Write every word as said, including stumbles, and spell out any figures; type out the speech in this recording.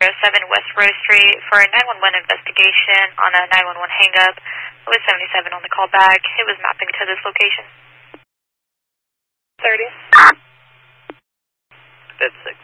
seven West Rose Street for a nine one one investigation on a nine one one hang-up. It was seventy-seven on the call back. It was mapping to this location. thirty. Fifth six.